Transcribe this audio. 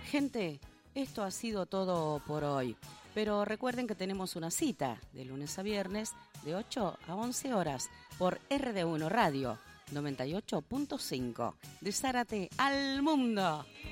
Gente, esto ha sido todo por hoy. Pero recuerden que tenemos una cita de lunes a viernes de 8 a 11 horas por RD1 Radio 98.5. De Zárate al mundo.